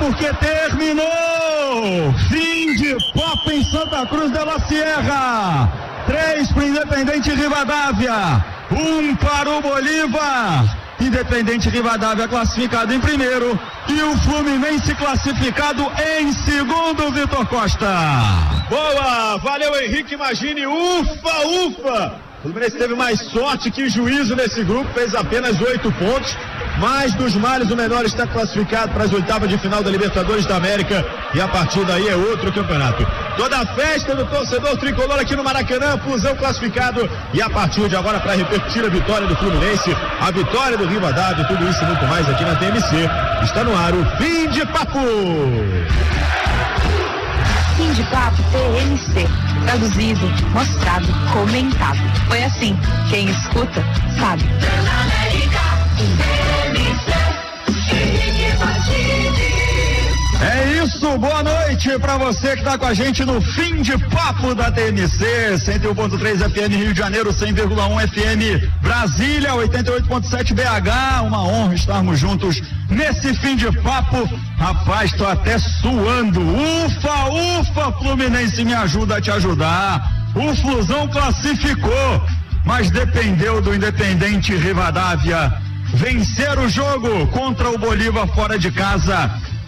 porque terminou! Fim de papo em Santa Cruz de la Sierra. 3 para o Independente Rivadavia, 1 para o Bolívar. Independente Rivadavia classificado em primeiro e o Fluminense classificado em segundo, Vitor Costa. Boa, valeu Henrique, imagine, ufa! O Fluminense teve mais sorte que juízo nesse grupo, fez apenas 8 pontos, mas dos males o menor está classificado para as oitavas de final da Libertadores da América e a partir daí é outro campeonato. Toda a festa do torcedor tricolor aqui no Maracanã, Flusão classificado e a partir de agora para repercutir a vitória do Fluminense, a vitória do Rivadavia, tudo isso e muito mais aqui na TMC. Está no ar o Fim de Papo. Fim de Papo TMC, traduzido, mostrado, comentado. Foi assim, quem escuta sabe. É isso, boa noite pra você que tá com a gente no Fim de Papo da TMC, 101.3 FM Rio de Janeiro, 100,1 FM Brasília, 88.7 BH, uma honra estarmos juntos nesse Fim de Papo. Rapaz, tô até suando, ufa, Fluminense, me ajuda a te ajudar. O Flusão classificou, mas dependeu do Independente Rivadavia vencer o jogo contra o Bolívar fora de casa.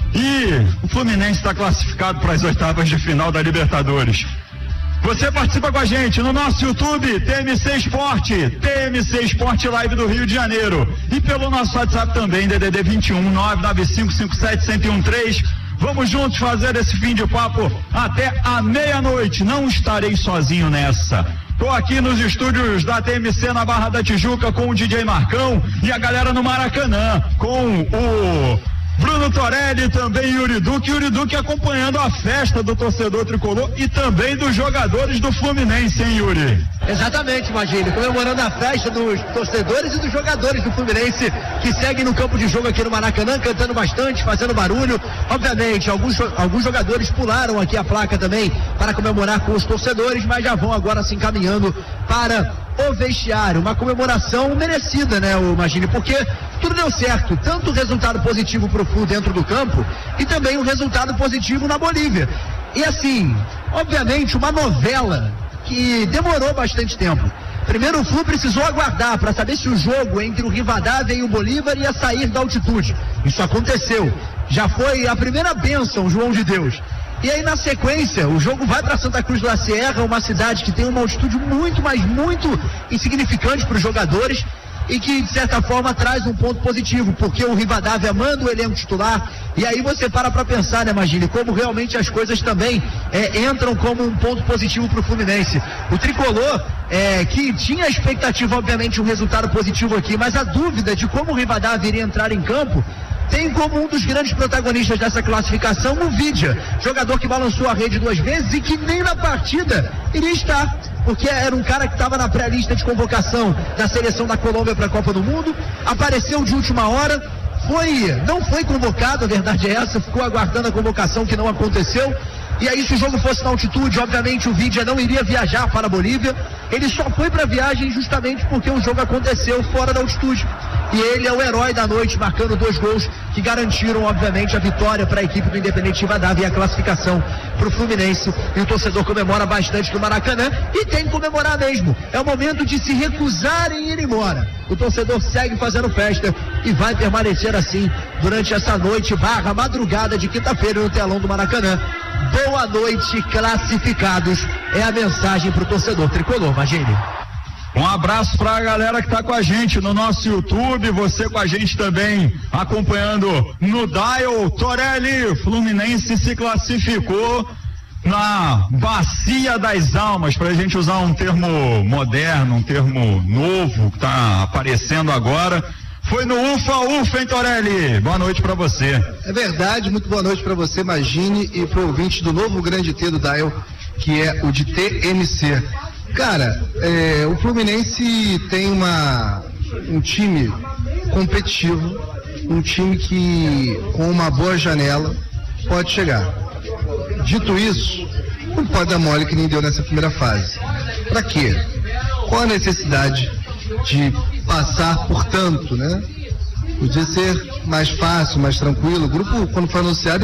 E o Fluminense está classificado para as oitavas de final da Libertadores. Você participa com a gente no nosso YouTube, TMC Esporte, TMC Esporte Live do Rio de Janeiro. E pelo nosso WhatsApp também, DDD 21 99557 1013. Vamos juntos fazer esse fim de papo até a meia-noite. Não estarei sozinho nessa. Tô aqui nos estúdios da TMC na Barra da Tijuca com o DJ Marcão e a galera no Maracanã com o Bruno Torelli, também Yuri Duque acompanhando a festa do torcedor tricolor e também dos jogadores do Fluminense, hein, Yuri? Exatamente, Magílio, comemorando a festa dos torcedores e dos jogadores do Fluminense que seguem no campo de jogo aqui no Maracanã, cantando bastante, fazendo barulho. Obviamente, alguns jogadores pularam aqui a placa também para comemorar com os torcedores, mas já vão agora se encaminhando para o vestiário, uma comemoração merecida, né, o Magílio, porque tudo deu certo, tanto o resultado positivo pro Flu dentro do campo e também o resultado positivo na Bolívia. E assim, obviamente, uma novela que demorou bastante tempo. Primeiro o Flu precisou aguardar para saber se o jogo entre o Rivadavia e o Bolívar ia sair da altitude. Isso aconteceu. Já foi a primeira bênção, João de Deus. E aí na sequência, o jogo vai para Santa Cruz de la Sierra, uma cidade que tem uma altitude muito insignificante para os jogadores e que de certa forma traz um ponto positivo, porque o Rivadavia manda o elenco titular e aí você para pensar, né, Magílio, como realmente as coisas também entram como um ponto positivo para o Fluminense. O tricolor que tinha a expectativa, obviamente, um resultado positivo aqui, mas a dúvida de como o Rivadavia iria entrar em campo tem como um dos grandes protagonistas dessa classificação o Vidia, jogador que balançou a rede 2 vezes e que nem na partida iria estar, porque era um cara que estava na pré-lista de convocação da seleção da Colômbia para a Copa do Mundo, apareceu de última hora, não foi convocado, a verdade é essa, ficou aguardando a convocação que não aconteceu. E aí, se o jogo fosse na altitude, obviamente o Vidia não iria viajar para a Bolívia. Ele só foi para a viagem justamente porque o jogo aconteceu fora da altitude. E ele é o herói da noite, marcando 2 gols que garantiram, obviamente, a vitória para a equipe do Independente Rivadavia e a classificação para o Fluminense. E o torcedor comemora bastante no Maracanã e tem que comemorar mesmo. É o momento de se recusar em ir embora. O torcedor segue fazendo festa e vai permanecer assim durante essa noite / madrugada de quinta-feira no telão do Maracanã. Boa noite, classificados. É a mensagem para o torcedor tricolor, Magílio. Um abraço para a galera que está com a gente no nosso YouTube, você com a gente também acompanhando no Dial. Torelli, Fluminense se classificou na Bacia das Almas, para a gente usar um termo moderno, um termo novo que está aparecendo agora. Foi no Ufa, hein, Torelli? Boa noite pra você. É verdade, muito boa noite pra você, Magine, e pro ouvinte do novo grande T do Dial, que é o de TMC. Cara, o Fluminense tem um time competitivo, um time que com uma boa janela pode chegar. Dito isso, não pode dar mole que nem deu nessa primeira fase. Pra quê? Qual a necessidade de passar por tanto, né? Podia ser mais fácil, mais tranquilo. O grupo, quando foi anunciado,